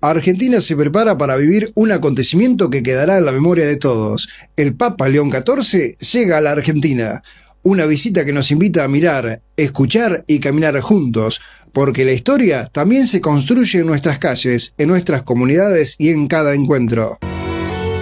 Argentina se prepara para vivir un acontecimiento que quedará en la memoria de todos. El Papa León XIV llega a la Argentina. Una visita que nos invita a mirar, escuchar y caminar juntos, porque la historia también se construye en nuestras calles, en nuestras comunidades y en cada encuentro.